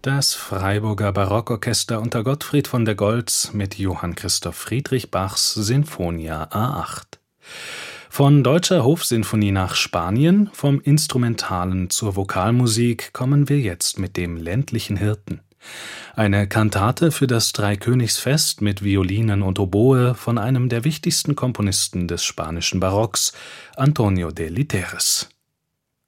Das Freiburger Barockorchester unter Gottfried von der Goltz mit Johann Christoph Friedrich Bachs Sinfonia A8. Von Deutscher Hofsinfonie nach Spanien, vom Instrumentalen zur Vokalmusik, kommen wir jetzt mit dem ländlichen Hirten. Eine Kantate für das Dreikönigsfest mit Violinen und Oboe von einem der wichtigsten Komponisten des spanischen Barocks, Antonio de Literes.